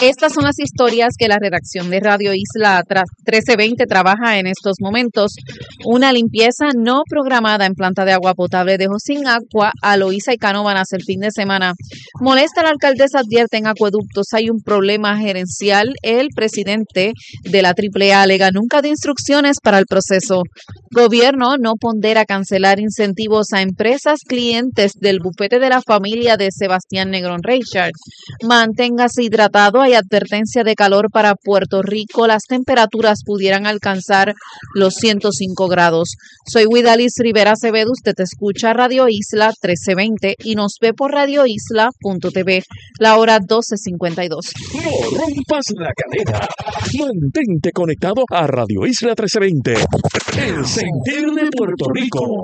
Estas son las historias que la redacción de Radio Isla 1320 trabaja en estos momentos. Una limpieza no programada en planta de agua potable dejó sin agua a Loíza y Canóvanas el fin de semana. Molesta a la alcaldesa, advierte en acueductos hay un problema gerencial. El presidente de la AAA alega nunca de instrucciones para el proceso. Gobierno no pondera cancelar incentivos a empresas clientes del bufete de la familia de Sebastián Negrón Reichard. Manténgase hidratado. Hay advertencia de calor para Puerto Rico. Las temperaturas pudieran alcanzar los 105 grados. Soy Widalis Rivera Acevedo. Usted escucha Radio Isla 1320 y nos ve por radioisla.tv. La hora 12:52. No rompas la cadena. Mantente conectado a Radio Isla 1320. El sentir de Puerto Rico.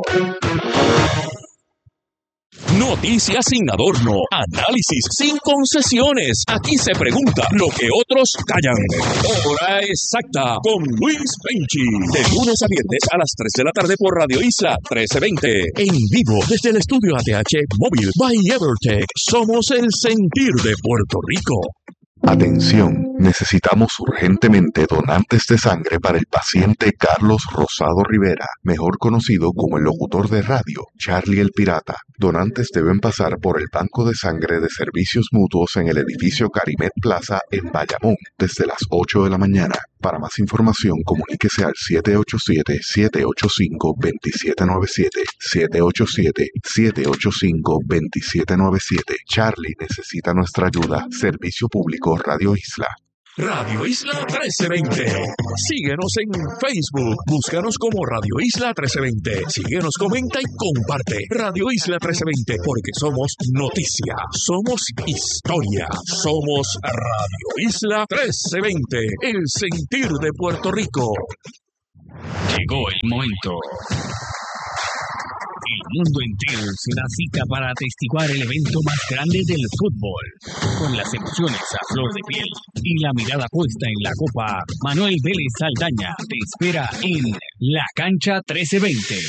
Noticias sin adorno, análisis sin concesiones. Aquí se pregunta lo que otros callan. Hora exacta con Luis Penchi. De lunes a viernes a las 3 de la tarde por Radio Isla 1320. En vivo desde el estudio ATH Móvil by Evertech. Somos el sentir de Puerto Rico. Atención, necesitamos urgentemente donantes de sangre para el paciente Carlos Rosado Rivera, mejor conocido como el locutor de radio, Charlie el Pirata. Donantes deben pasar por el banco de sangre de servicios mutuos en el edificio Carimet Plaza en Bayamón desde las 8 de la mañana. Para más información, comuníquese al 787-785-2797, 787-785-2797. Charlie necesita nuestra ayuda. Servicio Público Radio Isla. Radio Isla 1320. Síguenos en Facebook. Búscanos como Radio Isla 1320. Síguenos, comenta y comparte. Radio Isla 1320. Porque somos noticia. Somos historia. Somos Radio Isla 1320. El sentir de Puerto Rico. Llegó el momento. El mundo entero se da cita para atestiguar el evento más grande del fútbol. Con las emociones a flor de piel y la mirada puesta en la copa, Manuel Vélez Saldaña te espera en La Cancha 1320.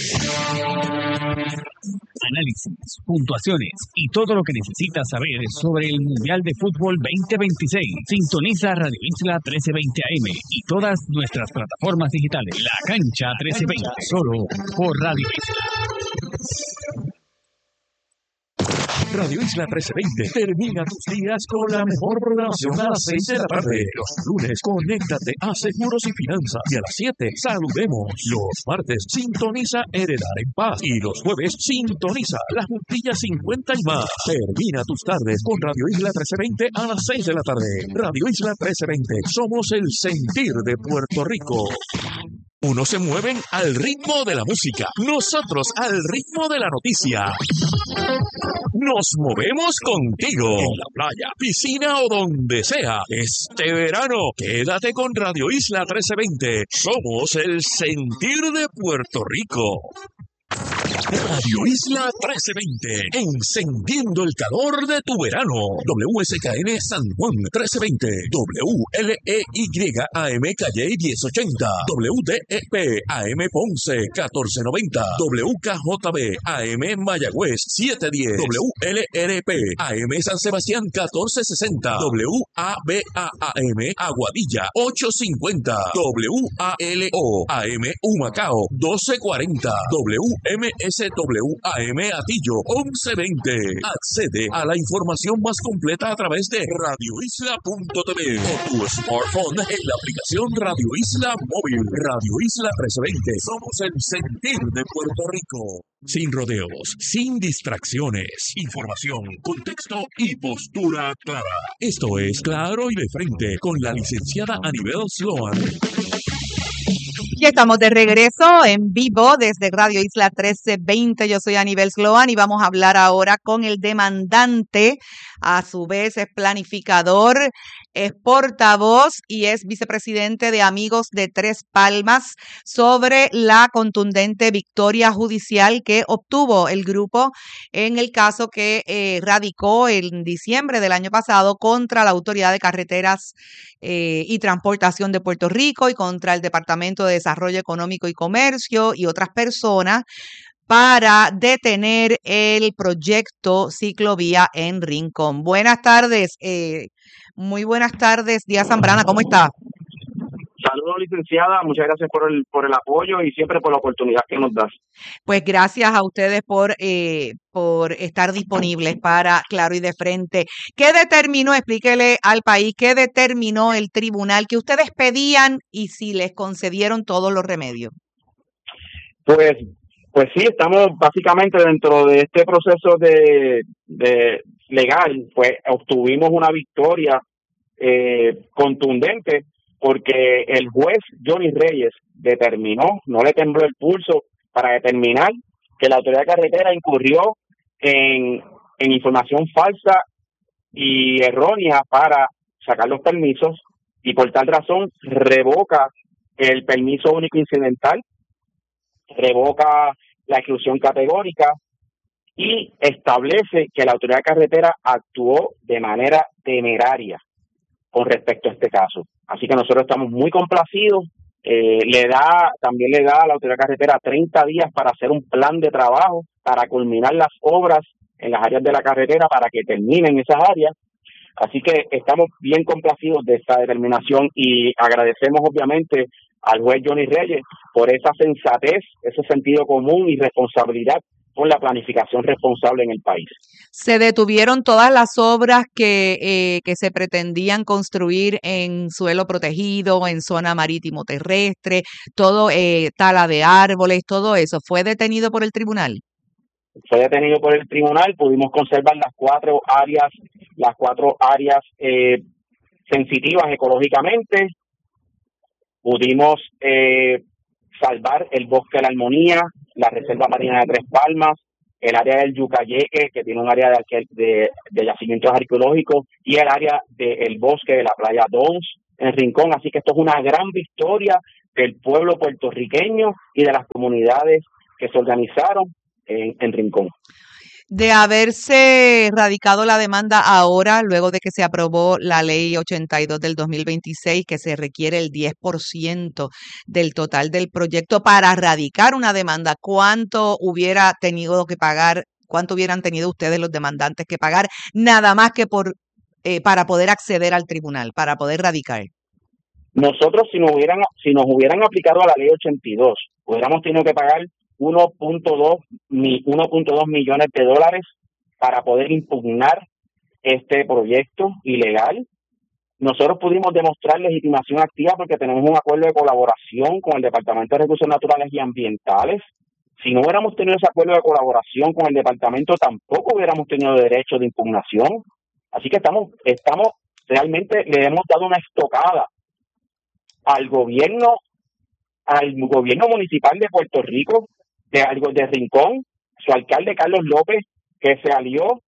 Análisis, puntuaciones y todo lo que necesitas saber sobre el Mundial de Fútbol 2026. Sintoniza Radio Isla 1320 AM y todas nuestras plataformas digitales. La Cancha 1320, solo por Radio Isla. Radio Isla 1320 termina tus días con la mejor programación a las 6 de la tarde. Los lunes, conéctate a Seguros y Finanzas. Y a las 7, saludemos. Los martes, sintoniza Heredar en Paz. Y los jueves, sintoniza La Juntilla 50 y más. Termina tus tardes con Radio Isla 1320 a las 6 de la tarde. Radio Isla 1320. Somos el sentir de Puerto Rico. Unos se mueven al ritmo de la música, nosotros al ritmo de la noticia. Nos movemos contigo, en la playa, piscina o donde sea. Este verano, quédate con Radio Isla 1320. Somos el sentir de Puerto Rico. Radio Isla 1320, encendiendo el calor de tu verano. WSKN San Juan 1320, WLEY AM Calle 1080, WDEP AM Ponce 1490, WKJB AM Mayagüez 710, WLRP AM San Sebastián 1460, WABA-AM Aguadilla 850, WALO AM Humacao 1240, MSWAM Atillo 1120. Accede a la información más completa a través de radioisla.tv o tu smartphone en la aplicación Radio Isla Móvil. Radio Isla 1320. Somos el sentir de Puerto Rico. Sin rodeos, sin distracciones. Información, contexto y postura clara. Esto es Claro y de Frente con la licenciada Anibel Sloan. Ya estamos de regreso en vivo desde Radio Isla 1320. Yo soy Anibel Sloan y vamos a hablar ahora con el demandante. A su vez es planificador, es portavoz y es vicepresidente de Amigos de Tres Palmas sobre la contundente victoria judicial que obtuvo el grupo en el caso que radicó en diciembre del año pasado contra la Autoridad de Carreteras y Transportación de Puerto Rico y contra el Departamento de Desarrollo Económico y Comercio y otras personas para detener el proyecto ciclovía en Rincón. Buenas tardes, muy buenas tardes, Díaz Zambrana, ¿cómo está? Saludos, licenciada. Muchas gracias por el apoyo y siempre por la oportunidad que nos das. Pues gracias a ustedes por estar disponibles para Claro y de Frente. ¿Qué determinó? Explíquele al país qué determinó el tribunal que ustedes pedían y si les concedieron todos los remedios. Pues sí, estamos básicamente dentro de este proceso de legal, pues obtuvimos una victoria contundente, porque el juez Johnny Reyes determinó, no le tembló el pulso para determinar que la autoridad de carretera incurrió en información falsa y errónea para sacar los permisos, y por tal razón revoca el permiso único incidental, revoca la exclusión categórica y establece que la autoridad de carretera actuó de manera temeraria con respecto a este caso. Así que nosotros estamos muy complacidos. También le da a la autoridad de carretera 30 días para hacer un plan de trabajo, para culminar las obras en las áreas de la carretera, para que terminen esas áreas. Así que estamos bien complacidos de esta determinación y agradecemos obviamente al juez Johnny Reyes por esa sensatez, ese sentido común y responsabilidad con la planificación responsable en el país. Se detuvieron todas las obras que se pretendían construir en suelo protegido, en zona marítimo terrestre, todo tala de árboles, todo eso. ¿Fue detenido por el tribunal? Fue detenido por el tribunal. Pudimos conservar las cuatro áreas sensitivas ecológicamente. Pudimos salvar el bosque de la Armonía, la reserva marina de Tres Palmas, el área del Yucayeque, que tiene un área de yacimientos arqueológicos, y el área del bosque de la playa Dons en Rincón. Así que esto es una gran victoria del pueblo puertorriqueño y de las comunidades que se organizaron en Rincón. De haberse radicado la demanda ahora, luego de que se aprobó la ley 82 del 2026, que se requiere el 10% del total del proyecto para radicar una demanda, ¿cuánto hubieran tenido ustedes los demandantes que pagar, nada más que para poder acceder al tribunal, para poder radicar? Nosotros, si nos hubieran aplicado a la ley 82, hubiéramos tenido que pagar 1.2 millones de dólares para poder impugnar este proyecto ilegal. Nosotros pudimos demostrar legitimación activa porque tenemos un acuerdo de colaboración con el Departamento de Recursos Naturales y Ambientales. Si no hubiéramos tenido ese acuerdo de colaboración con el departamento, tampoco hubiéramos tenido derecho de impugnación. Así que estamos realmente le hemos dado una estocada al gobierno municipal de Puerto Rico, de Rincón, su alcalde Carlos López, que se alió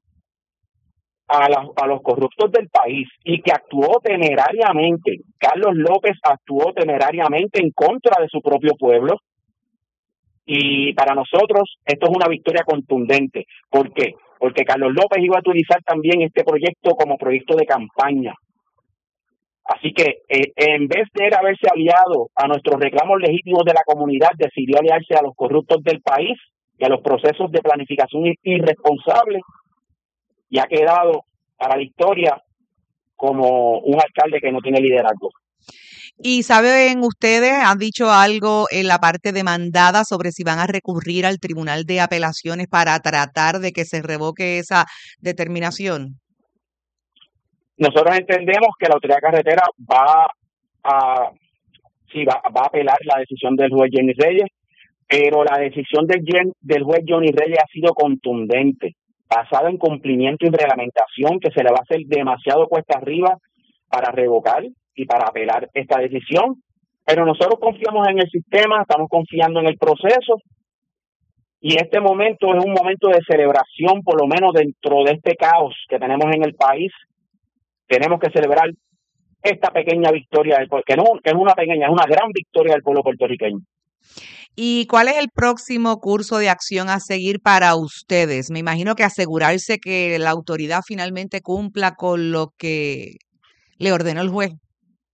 a los corruptos del país y que actuó temerariamente. Carlos López actuó temerariamente en contra de su propio pueblo, y para nosotros esto es una victoria contundente. ¿Por qué? Porque Carlos López iba a utilizar también este proyecto como proyecto de campaña. Así que en vez de él haberse aliado a nuestros reclamos legítimos de la comunidad, decidió aliarse a los corruptos del país y a los procesos de planificación irresponsable, y ha quedado para la historia como un alcalde que no tiene liderazgo. ¿Y saben ustedes, han dicho algo en la parte demandada sobre si van a recurrir al Tribunal de Apelaciones para tratar de que se revoque esa determinación? Nosotros entendemos que la autoridad carretera va a apelar la decisión del juez Johnny Reyes, pero la decisión del juez Johnny Reyes ha sido contundente, basada en cumplimiento y reglamentación, que se le va a hacer demasiado cuesta arriba para revocar y para apelar esta decisión. Pero nosotros confiamos en el sistema, estamos confiando en el proceso, y este momento es un momento de celebración, por lo menos dentro de este caos que tenemos en el país. Tenemos que celebrar esta pequeña victoria, que no es una pequeña, es una gran victoria del pueblo puertorriqueño. ¿Y cuál es el próximo curso de acción a seguir para ustedes? Me imagino que asegurarse que la autoridad finalmente cumpla con lo que le ordenó el juez.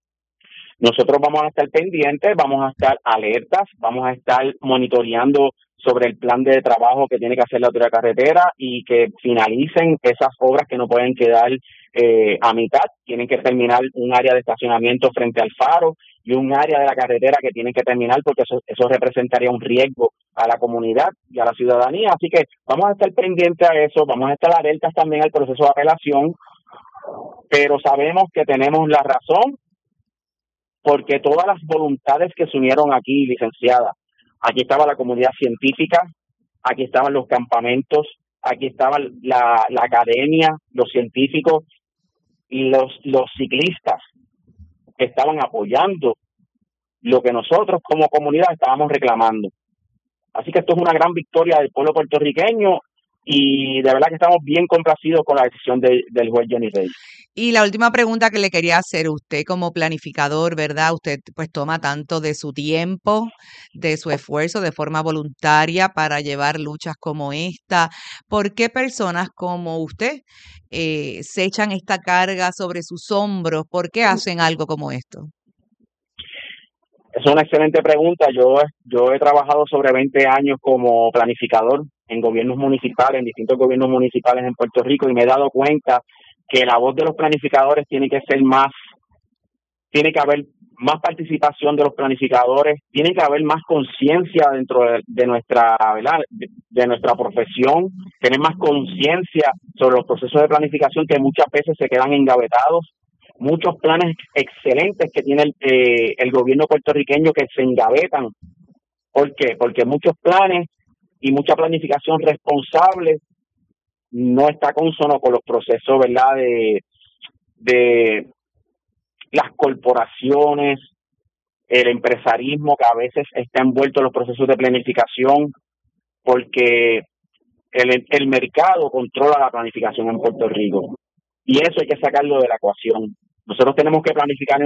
Nosotros vamos a estar pendientes, vamos a estar alertas, vamos a estar monitoreando sobre el plan de trabajo que tiene que hacer la autoridad carretera y que finalicen esas obras que no pueden quedar a mitad. Tienen que terminar un área de estacionamiento frente al faro y un área de la carretera que tienen que terminar, porque eso representaría un riesgo a la comunidad y a la ciudadanía. Así que vamos a estar pendientes a eso, vamos a estar alertas también al proceso de apelación, pero sabemos que tenemos la razón, porque todas las voluntades que se unieron aquí, licenciada, aquí estaba la comunidad científica, aquí estaban los campamentos, aquí estaba la academia, los científicos y los ciclistas que estaban apoyando lo que nosotros como comunidad estábamos reclamando. Así que esto es una gran victoria del pueblo puertorriqueño y de verdad que estamos bien complacidos con la decisión del juez Johnny Reyes. Y la última pregunta que le quería hacer, usted como planificador, ¿verdad? Usted pues toma tanto de su tiempo, de su esfuerzo de forma voluntaria para llevar luchas como esta. ¿Por qué personas como usted se echan esta carga sobre sus hombros? ¿Por qué hacen algo como esto? Es una excelente pregunta. Yo he trabajado sobre 20 años como planificador en gobiernos municipales, en distintos gobiernos municipales en Puerto Rico, y me he dado cuenta que la voz de los planificadores tiene que ser más, tiene que haber más participación de los planificadores, tiene que haber más conciencia dentro de nuestra, ¿verdad?, de nuestra profesión, tener más conciencia sobre los procesos de planificación que muchas veces se quedan engavetados. Muchos planes excelentes que tiene el gobierno puertorriqueño que se engavetan. ¿Por qué? Porque muchos planes y mucha planificación responsable no está consono con los procesos, ¿verdad?, de las corporaciones, el empresarismo que a veces está envuelto en los procesos de planificación, porque el mercado controla la planificación en Puerto Rico y eso hay que sacarlo de la ecuación. Nosotros tenemos que planificar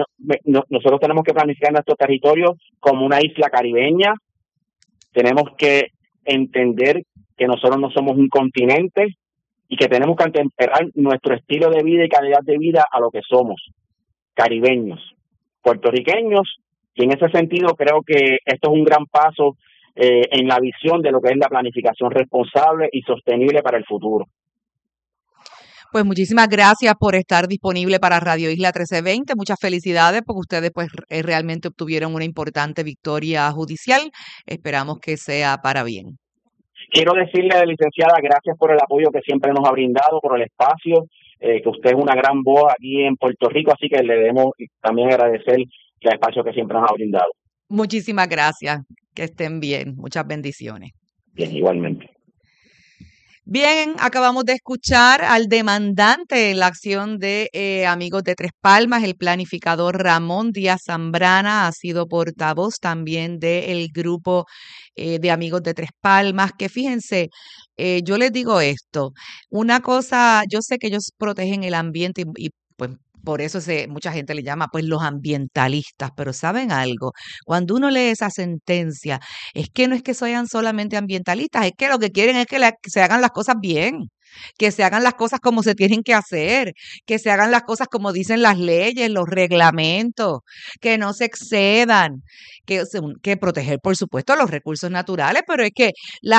nuestro territorio como una isla caribeña. Tenemos que entender que nosotros no somos un continente y que tenemos que atemperar nuestro estilo de vida y calidad de vida a lo que somos, caribeños, puertorriqueños, y en ese sentido creo que esto es un gran paso en la visión de lo que es la planificación responsable y sostenible para el futuro. Pues muchísimas gracias por estar disponible para Radio Isla 1320. Muchas felicidades porque ustedes pues realmente obtuvieron una importante victoria judicial. Esperamos que sea para bien. Quiero decirle, licenciada, gracias por el apoyo que siempre nos ha brindado, por el espacio, que usted es una gran voz aquí en Puerto Rico, así que le debemos también agradecer el espacio que siempre nos ha brindado. Muchísimas gracias. Que estén bien. Muchas bendiciones. Bien, igualmente. Bien, acabamos de escuchar al demandante en la acción de Amigos de Tres Palmas, el planificador Ramón Díaz Zambrana, ha sido portavoz también del grupo de Amigos de Tres Palmas, que fíjense, yo les digo esto, una cosa, yo sé que ellos protegen el ambiente y pues por eso mucha gente le llama pues los ambientalistas, pero ¿saben algo? Cuando uno lee esa sentencia, es que no es que sean solamente ambientalistas, es que lo que quieren es que se hagan las cosas bien, que se hagan las cosas como se tienen que hacer, que se hagan las cosas como dicen las leyes, los reglamentos, que no se excedan, que proteger, por supuesto, los recursos naturales, pero es que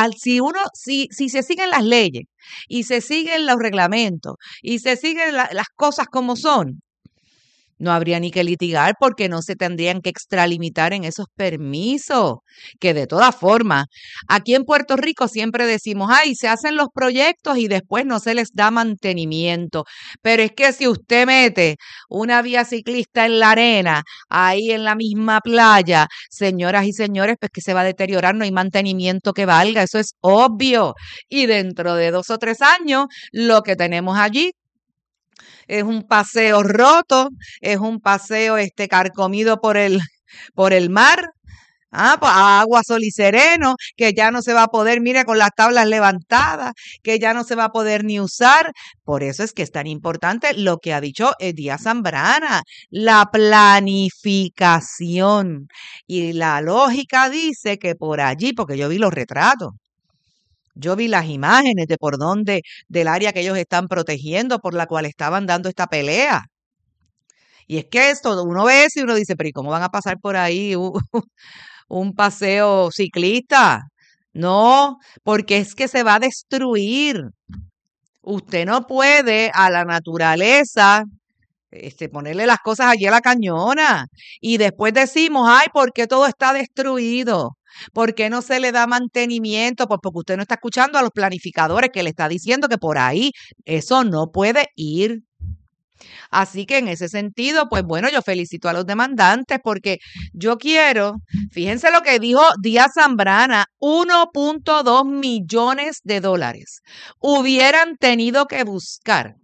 si se siguen las leyes y se siguen los reglamentos y se siguen las cosas como son, no habría ni que litigar porque no se tendrían que extralimitar en esos permisos, que de todas formas, aquí en Puerto Rico siempre decimos, ay, se hacen los proyectos y después no se les da mantenimiento, pero es que si usted mete una vía ciclista en la arena, ahí en la misma playa, señoras y señores, pues que se va a deteriorar, no hay mantenimiento que valga, eso es obvio, y dentro de 2 o 3 años, lo que tenemos allí es un paseo roto, es un paseo carcomido por el mar, agua, sol y sereno, que ya no se va a poder, mire, con las tablas levantadas, que ya no se va a poder ni usar. Por eso es que es tan importante lo que ha dicho Díaz Zambrana, la planificación. Y la lógica dice que por allí, porque yo vi los retratos, yo vi las imágenes de por dónde, del área que ellos están protegiendo, por la cual estaban dando esta pelea. Y es que esto, uno ve eso y uno dice, pero ¿y cómo van a pasar por ahí un paseo ciclista? No, porque es que se va a destruir. Usted no puede a la naturaleza ponerle las cosas allí a la cañona. Y después decimos, ay, ¿por qué todo está destruido? ¿Por qué no se le da mantenimiento? Pues porque usted no está escuchando a los planificadores que le está diciendo que por ahí eso no puede ir. Así que en ese sentido, pues bueno, yo felicito a los demandantes porque yo quiero, fíjense lo que dijo Díaz Zambrana, 1.2 millones de dólares. Hubieran tenido que buscar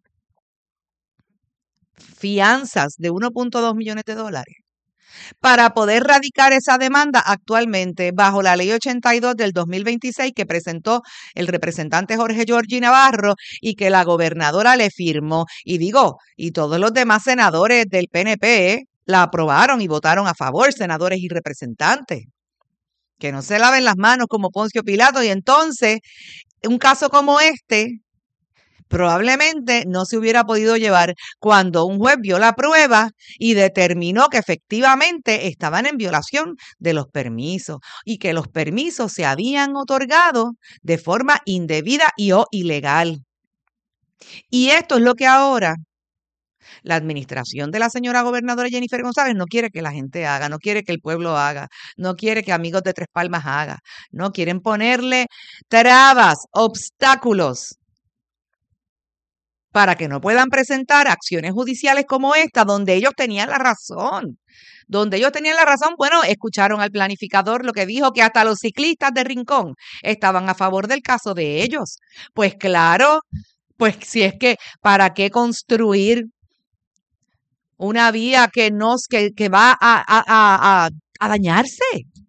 fianzas de 1.2 millones de dólares para poder radicar esa demanda actualmente bajo la ley 82 del 2026 que presentó el representante Jorge Giorgi Navarro y que la gobernadora le firmó. Y todos los demás senadores del PNP la aprobaron y votaron a favor, senadores y representantes. Que no se laven las manos como Poncio Pilato. Y entonces, un caso como este probablemente no se hubiera podido llevar cuando un juez vio la prueba y determinó que efectivamente estaban en violación de los permisos y que los permisos se habían otorgado de forma indebida y o ilegal. Y esto es lo que ahora la administración de la señora gobernadora Jennifer González no quiere que la gente haga, no quiere que el pueblo haga, no quiere que Amigos de Tres Palmas haga, no quieren ponerle trabas, obstáculos para que no puedan presentar acciones judiciales como esta, donde ellos tenían la razón. Bueno, escucharon al planificador lo que dijo, que hasta los ciclistas de Rincón estaban a favor del caso de ellos. Pues claro, pues si es que, ¿para qué construir una vía que va a dañarse?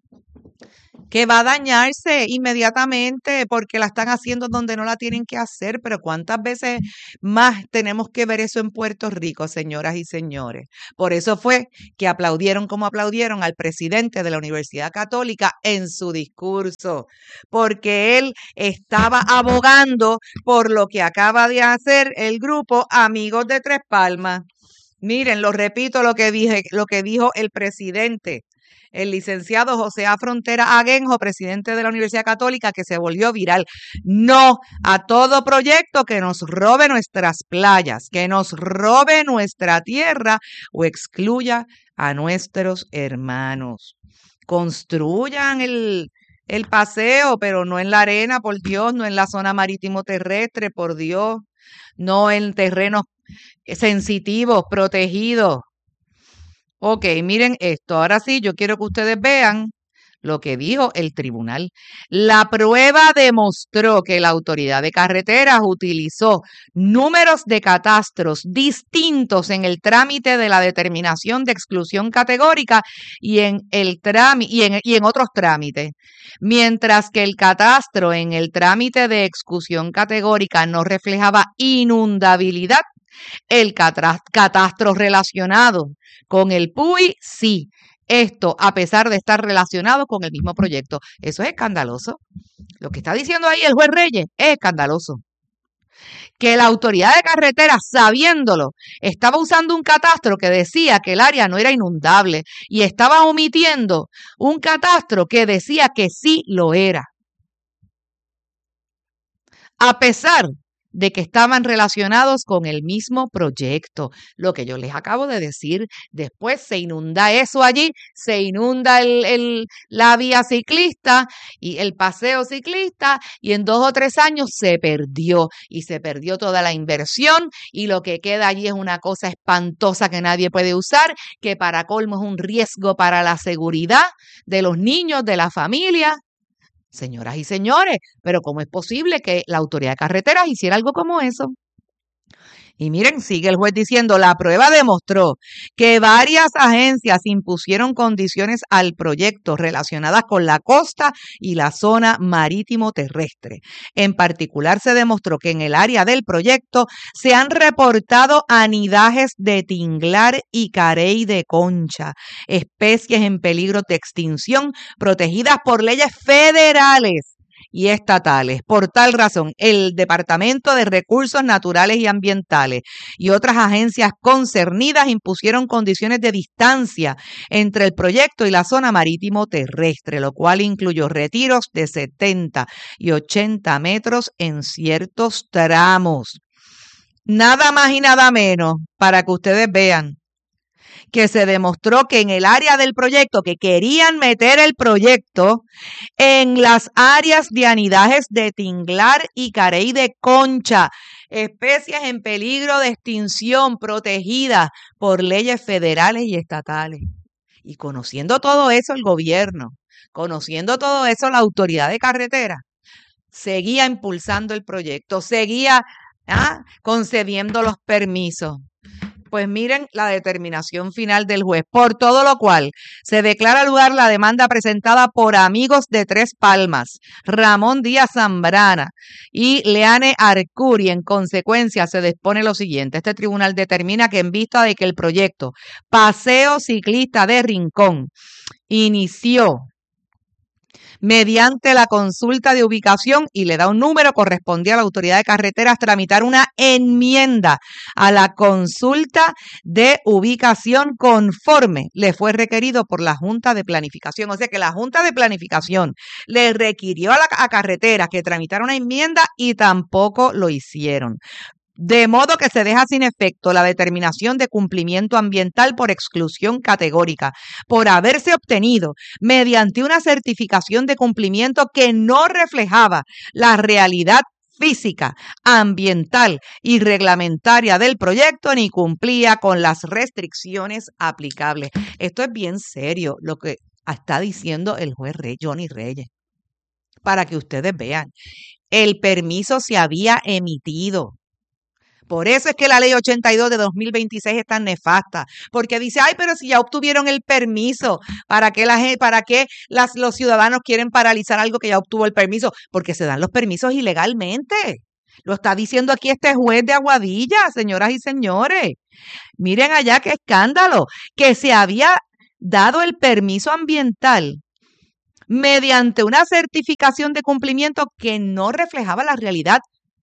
Que va a dañarse inmediatamente porque la están haciendo donde no la tienen que hacer. Pero ¿cuántas veces más tenemos que ver eso en Puerto Rico, señoras y señores? Por eso fue que aplaudieron como aplaudieron al presidente de la Universidad Católica en su discurso, porque él estaba abogando por lo que acaba de hacer el grupo Amigos de Tres Palmas. Miren, lo repito lo que dijo el presidente. El licenciado José A. Frontera Aguenjo, presidente de la Universidad Católica, que se volvió viral. No a todo proyecto que nos robe nuestras playas, que nos robe nuestra tierra o excluya a nuestros hermanos. Construyan el paseo, pero no en la arena, por Dios, no en la zona marítimo terrestre, por Dios, no en terrenos sensitivos, protegidos. Ok, miren esto. Ahora sí, yo quiero que ustedes vean lo que dijo el tribunal. La prueba demostró que la Autoridad de Carreteras utilizó números de catastros distintos en el trámite de la determinación de exclusión categórica y en otros trámites. Mientras que el catastro en el trámite de exclusión categórica no reflejaba inundabilidad, el catastro relacionado con el PUI, sí. Esto a pesar de estar relacionado con el mismo proyecto. Eso es escandaloso. Lo que está diciendo ahí el juez Reyes es escandaloso. Que la Autoridad de Carreteras, sabiéndolo, estaba usando un catastro que decía que el área no era inundable y estaba omitiendo un catastro que decía que sí lo era. A pesar de que estaban relacionados con el mismo proyecto. Lo que yo les acabo de decir, después se inunda eso allí, se inunda la vía ciclista y el paseo ciclista y en 2 o 3 años se perdió y se perdió toda la inversión y lo que queda allí es una cosa espantosa que nadie puede usar, que para colmo es un riesgo para la seguridad de los niños, de la familia. Señoras y señores, pero ¿cómo es posible que la Autoridad de Carreteras hiciera algo como eso? Y miren, sigue el juez diciendo, la prueba demostró que varias agencias impusieron condiciones al proyecto relacionadas con la costa y la zona marítimo terrestre. En particular, se demostró que en el área del proyecto se han reportado anidajes de tinglar y carey de concha, especies en peligro de extinción protegidas por leyes federales y estatales. Por tal razón, el Departamento de Recursos Naturales y Ambientales y otras agencias concernidas impusieron condiciones de distancia entre el proyecto y la zona marítimo terrestre, lo cual incluyó retiros de 70 y 80 metros en ciertos tramos. Nada más y nada menos, para que ustedes vean, que se demostró que en el área del proyecto, que querían meter el proyecto en las áreas de anidajes de tinglar y carey de concha, especies en peligro de extinción protegidas por leyes federales y estatales. Y conociendo todo eso el gobierno, conociendo todo eso la autoridad de carretera, seguía impulsando el proyecto, seguía concediendo los permisos. Pues miren la determinación final del juez, por todo lo cual se declara lugar la demanda presentada por amigos de Tres Palmas, Ramón Díaz Zambrana y Leane Arcuri. En consecuencia, se dispone lo siguiente. Este tribunal determina que en vista de que el proyecto Paseo Ciclista de Rincón inició mediante la consulta de ubicación y le da un número, correspondía a la autoridad de carreteras tramitar una enmienda a la consulta de ubicación conforme le fue requerido por la Junta de Planificación. O sea que la Junta de Planificación le requirió a carreteras que tramitara una enmienda y tampoco lo hicieron. De modo que se deja sin efecto la determinación de cumplimiento ambiental por exclusión categórica, por haberse obtenido mediante una certificación de cumplimiento que no reflejaba la realidad física, ambiental y reglamentaria del proyecto ni cumplía con las restricciones aplicables. Esto es bien serio lo que está diciendo el juez Johnny Reyes, para que ustedes vean. El permiso se había emitido. Por eso es que la ley 82 de 2026 es tan nefasta, porque dice, ay, pero si ya obtuvieron el permiso, ¿para qué los ciudadanos quieren paralizar algo que ya obtuvo el permiso? Porque se dan los permisos ilegalmente. Lo está diciendo aquí este juez de Aguadilla, señoras y señores. Miren allá qué escándalo, que se había dado el permiso ambiental mediante una certificación de cumplimiento que no reflejaba la realidad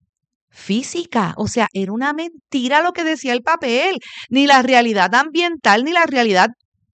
física. O sea, era una mentira lo que decía el papel, ni la realidad ambiental ni la realidad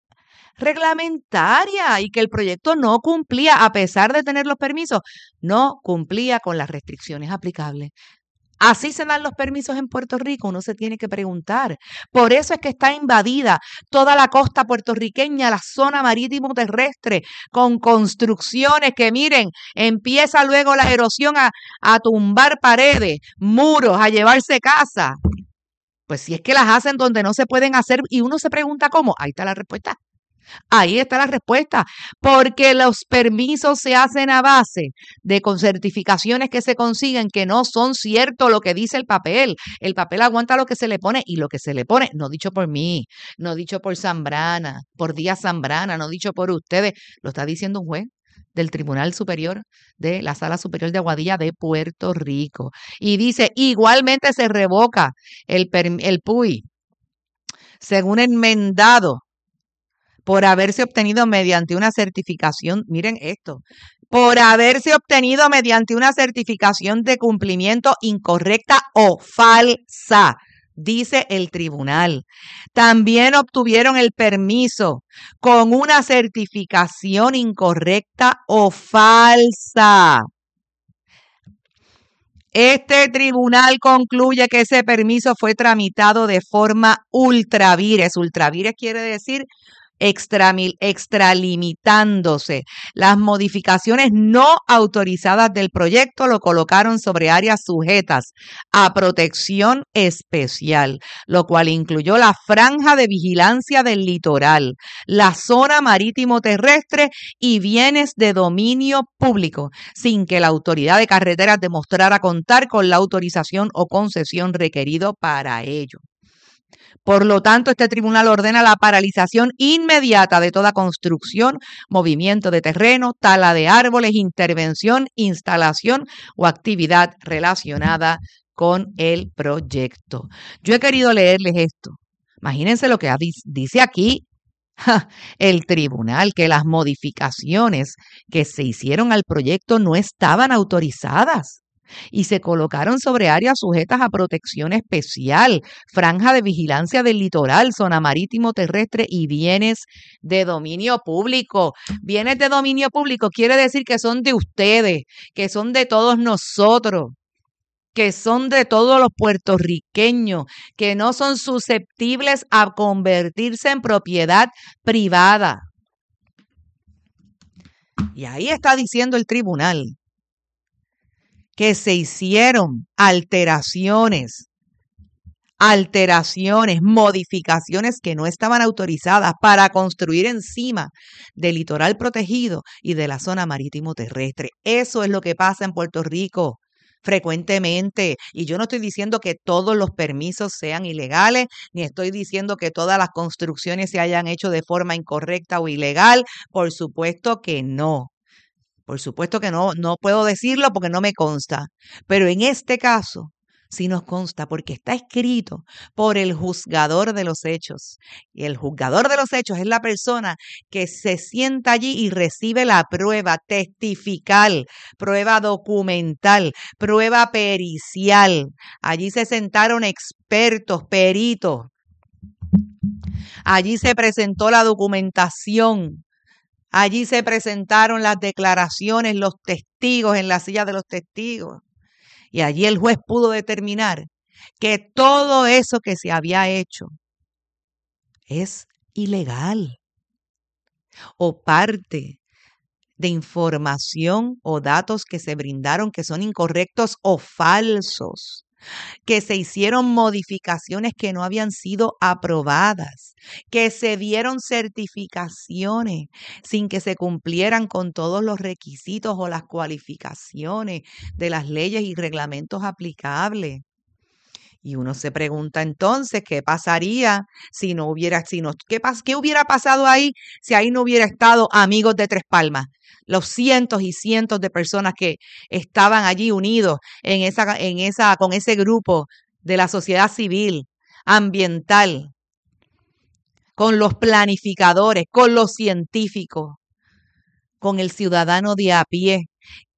reglamentaria, y que el proyecto no cumplía, a pesar de tener los permisos, no cumplía con las restricciones aplicables. Así se dan los permisos en Puerto Rico, uno se tiene que preguntar. Por eso es que está invadida toda la costa puertorriqueña, la zona marítimo terrestre, con construcciones que, miren, empieza luego la erosión a tumbar paredes, muros, a llevarse casa. Pues si es que las hacen donde no se pueden hacer, y uno se pregunta cómo, ahí está la respuesta. Ahí está la respuesta, porque los permisos se hacen a base de certificaciones que se consiguen que no son cierto lo que dice el papel. El papel aguanta lo que se le pone, y lo que se le pone, no dicho por mí, no dicho por Zambrana, por Díaz Zambrana, no dicho por ustedes, lo está diciendo un juez del Tribunal Superior de la Sala Superior de Aguadilla de Puerto Rico. Y dice, igualmente se revoca el PUI, según enmendado, por haberse obtenido mediante una certificación, miren esto, por haberse obtenido mediante una certificación de cumplimiento incorrecta o falsa, dice el tribunal. También obtuvieron el permiso con una certificación incorrecta o falsa. Este tribunal concluye que ese permiso fue tramitado de forma ultra vires. Ultra vires quiere decir extralimitándose. Las modificaciones no autorizadas del proyecto lo colocaron sobre áreas sujetas a protección especial, lo cual incluyó la franja de vigilancia del litoral, la zona marítimo terrestre y bienes de dominio público, sin que la autoridad de carreteras demostrara contar con la autorización o concesión requerido para ello. Por lo tanto, este tribunal ordena la paralización inmediata de toda construcción, movimiento de terreno, tala de árboles, intervención, instalación o actividad relacionada con el proyecto. Yo he querido leerles esto. Imagínense lo que dice aquí El tribunal que las modificaciones que se hicieron al proyecto no estaban autorizadas y se colocaron sobre áreas sujetas a protección especial, franja de vigilancia del litoral, zona marítimo terrestre y bienes de dominio público. Bienes de dominio público quiere decir que son de ustedes, que son de todos nosotros, que son de todos los puertorriqueños, que no son susceptibles a convertirse en propiedad privada. Y ahí está diciendo el tribunal que se hicieron alteraciones, modificaciones que no estaban autorizadas para construir encima del litoral protegido y de la zona marítimo terrestre. Eso es lo que pasa en Puerto Rico frecuentemente. Y yo no estoy diciendo que todos los permisos sean ilegales, ni estoy diciendo que todas las construcciones se hayan hecho de forma incorrecta o ilegal. Por supuesto que no. Por supuesto que no puedo decirlo porque no me consta. Pero en este caso sí nos consta porque está escrito por el juzgador de los hechos. Y el juzgador de los hechos es la persona que se sienta allí y recibe la prueba testifical, prueba documental, prueba pericial. Allí se sentaron expertos, peritos. Allí se presentó la documentación. Allí se presentaron las declaraciones, los testigos en la silla de los testigos. Y allí el juez pudo determinar que todo eso que se había hecho es ilegal o parte de información o datos que se brindaron que son incorrectos o falsos, que se hicieron modificaciones que no habían sido aprobadas, que se dieron certificaciones sin que se cumplieran con todos los requisitos o las cualificaciones de las leyes y reglamentos aplicables. Y uno se pregunta entonces, ¿qué pasaría si no hubiera, qué hubiera pasado ahí si ahí no hubiera estado Amigos de Tres Palmas? Los cientos y cientos de personas que estaban allí unidos con ese grupo de la sociedad civil, ambiental, con los planificadores, con los científicos, con el ciudadano de a pie,